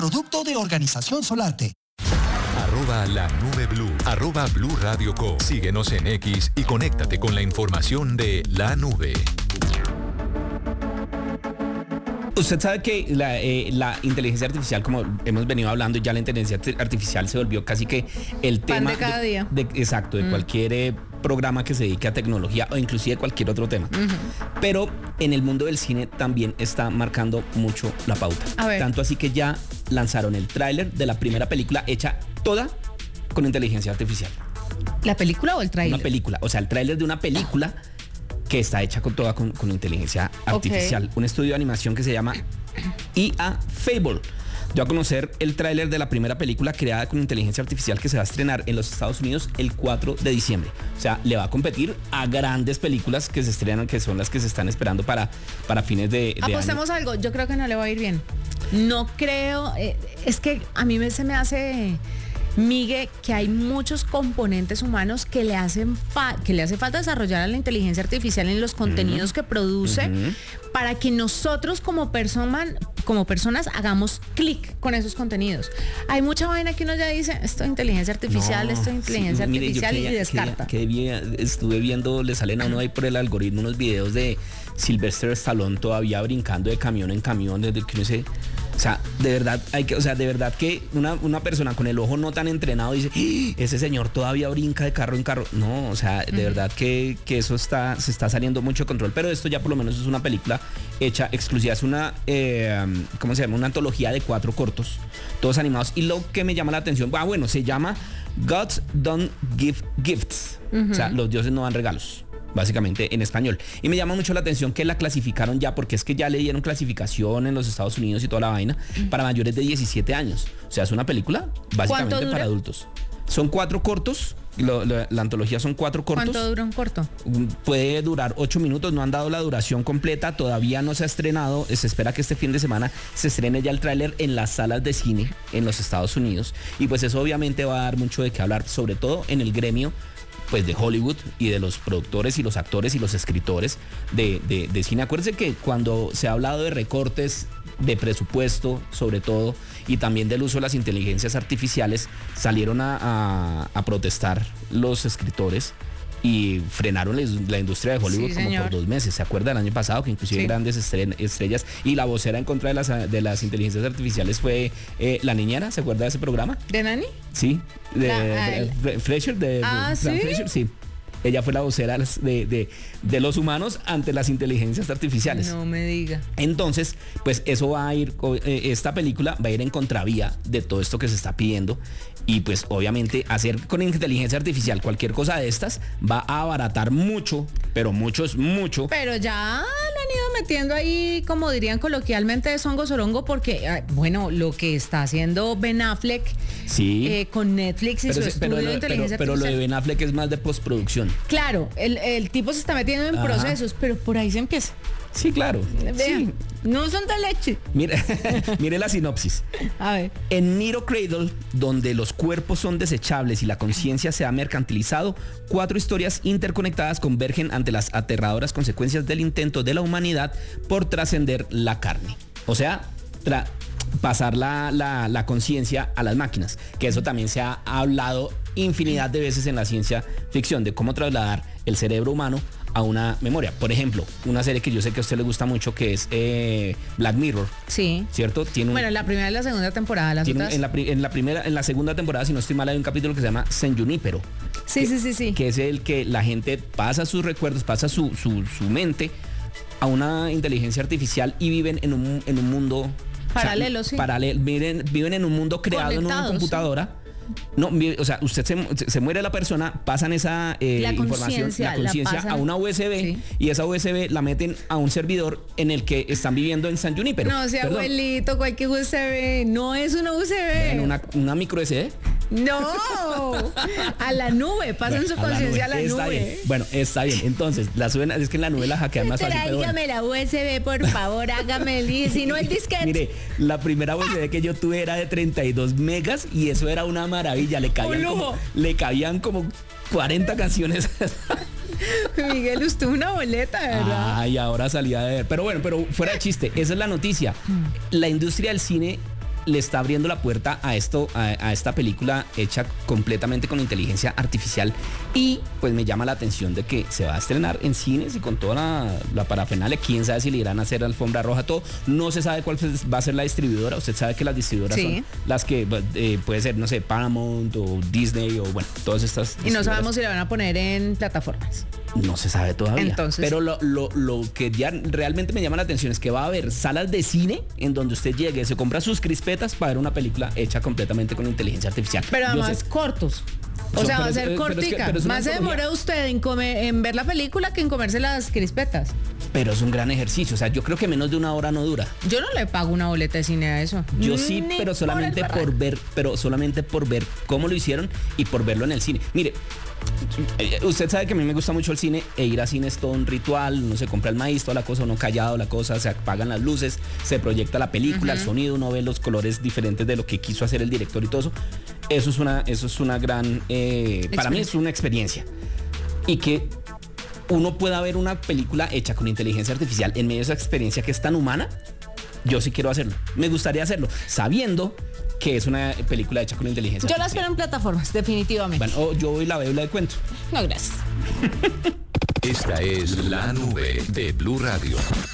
producto de Organización Solarte. @la nube blue, @Blue Radio Co. Síguenos en X y conéctate con la información de la nube. Usted sabe que la inteligencia artificial, como hemos venido hablando, ya la inteligencia artificial se volvió casi que el tema pan de cada día. Exacto, de cualquier programa que se dedique a tecnología o inclusive cualquier otro tema. Pero en el mundo del cine también está marcando mucho la pauta. A ver. Tanto así que ya lanzaron el tráiler de la primera película hecha toda con inteligencia artificial. ¿La película o el tráiler? Una película, o sea, el tráiler de una película que está hecha toda con inteligencia artificial. Un estudio de animación que se llama IA Fable dio a conocer el tráiler de la primera película creada con inteligencia artificial que se va a estrenar en los Estados Unidos el 4 de diciembre. O sea, le va a competir a grandes películas que se estrenan, que son las que se están esperando para fines de Apostemos año. algo, yo creo que no le va a ir bien. No creo, es que a mí se me hace, Migue, que hay muchos componentes humanos que le hace falta desarrollar a la inteligencia artificial en los contenidos que produce para que nosotros como personas hagamos clic con esos contenidos. Hay mucha vaina que uno ya dice, esto es inteligencia artificial, esto es inteligencia artificial, y descarta. Estuve viendo, le salen a uno ahí por el algoritmo unos videos de Sylvester Stallone todavía brincando de camión en camión, desde que uno dice, o sea, de verdad que una persona con el ojo no tan entrenado dice, ese señor todavía brinca de carro en carro. No, o sea, de verdad que eso se está saliendo mucho de control. Pero esto ya por lo menos es una película hecha exclusiva. Es una, ¿cómo se llama? Una antología de 4 cortos, todos animados. Y lo que me llama la atención, se llama Gods Don't Give Gifts. O sea, los dioses no dan regalos, básicamente en español. Y me llama mucho la atención que la clasificaron ya, porque es que ya le dieron clasificación en los Estados Unidos y toda la vaina para mayores de 17 años. O sea, es una película básicamente para adultos. Son 4 cortos. La antología son 4 cortos. ¿Cuánto dura un corto? Puede durar 8 minutos. No han dado la duración completa. Todavía no se ha estrenado. Se espera que este fin de semana se estrene ya el tráiler en las salas de cine en los Estados Unidos. Y pues eso obviamente va a dar mucho de qué hablar, sobre todo en el gremio pues de Hollywood y de los productores y los actores y los escritores de cine. Acuérdense que cuando se ha hablado de recortes de presupuesto, sobre todo, y también del uso de las inteligencias artificiales, salieron a protestar los escritores y frenaron la industria de Hollywood como por 2 meses. ¿Se acuerda del año pasado que inclusive grandes estrellas, y la vocera en contra de las inteligencias artificiales fue La Niñera? ¿Se acuerda de ese programa? ¿De Nani? Sí, Fleischer, ¿sí? Fleischer, sí. Ella fue la vocera de los humanos ante las inteligencias artificiales. No me diga. Entonces, pues eso va a ir, esta película va a ir en contravía de todo esto que se está pidiendo. Y pues obviamente hacer con inteligencia artificial cualquier cosa de estas va a abaratar mucho, pero mucho. Pero ya lo han ido metiendo ahí, como dirían coloquialmente, de songo sorongo, porque, lo que está haciendo Ben Affleck con Netflix y su estudio de inteligencia artificial. Pero lo de Ben Affleck es más de postproducción. Claro, el tipo se está metiendo en procesos, pero por ahí se empieza. Sí, claro. Vean, sí. No son de leche. Mire la sinopsis. A ver. En Nero Cradle, donde los cuerpos son desechables y la conciencia se ha mercantilizado, 4 historias interconectadas convergen ante las aterradoras consecuencias del intento de la humanidad por trascender la carne. O sea, pasar la conciencia a las máquinas, que eso también se ha hablado infinidad de veces en la ciencia ficción, de cómo trasladar el cerebro humano a una memoria. Por ejemplo, una serie que yo sé que a usted le gusta mucho, que es Black Mirror. Sí. ¿Cierto? La primera y la segunda temporada. Las otras. En la segunda temporada, si no estoy mal, hay un capítulo que se llama San Junípero. Sí. Que es el que la gente pasa sus recuerdos, pasa su mente a una inteligencia artificial y viven en un mundo paralelo, viven en un mundo creado en una computadora. Sí. No, o sea, usted se muere la persona, pasan esa información, la conciencia a una USB, y esa USB la meten a un servidor en el que están viviendo en San Junípero. No, abuelito, cualquier USB, no es una USB. ¿Una micro SD? No, a la nube, pasan su conciencia a la nube. Está bien. Bueno, está bien. Entonces, es que en la nube la hackean más fácil. Tráigame la USB, por favor, hágame si no el disquete. Mire, la primera USB que yo tuve era de 32 megas y eso era una maravilla. Le cabían como 40 canciones. Miguel, usted una boleta, ¿verdad? Ay, ahora salía de ver. Pero fuera de chiste, esa es la noticia. La industria del cine le está abriendo la puerta a esto, a esta película hecha completamente con inteligencia artificial, y pues me llama la atención de que se va a estrenar en cines y con toda la parafernalia. Quién sabe si le irán a hacer alfombra roja, todo. No se sabe cuál va a ser la distribuidora. Usted sabe que las distribuidoras son las que puede ser, no sé, Paramount o Disney o bueno, todas estas. Y no sabemos si la van a poner en plataformas. No se sabe todavía. Entonces, pero lo que ya realmente me llama la atención es que va a haber salas de cine en donde usted llegue, se compra sus crispetas para ver una película hecha completamente con inteligencia artificial. Pero además cortos. O sea, va a ser cortica. Más se demora usted en ver la película que en comerse las crispetas. Pero es un gran ejercicio. O sea, yo creo que menos de una hora no dura. Yo no le pago una boleta de cine a eso. Yo sí, pero solamente por ver cómo lo hicieron y por verlo en el cine. Mire, usted sabe que a mí me gusta mucho el cine, e ir a cine es todo un ritual. Uno se compra el maíz, toda la cosa, uno callado la cosa, se apagan las luces, se proyecta la película, el sonido, uno ve los colores diferentes de lo que quiso hacer el director y todo eso. Eso es una gran, para mí es una experiencia. Y que uno pueda ver una película hecha con inteligencia artificial en medio de esa experiencia que es tan humana, yo sí quiero hacerlo. Me gustaría hacerlo, sabiendo que es una película hecha con inteligencia artificial. Yo la espero en plataformas, definitivamente. Bueno, yo voy, la veo y la cuento. No, gracias. Esta es La Nube de Blue Radio.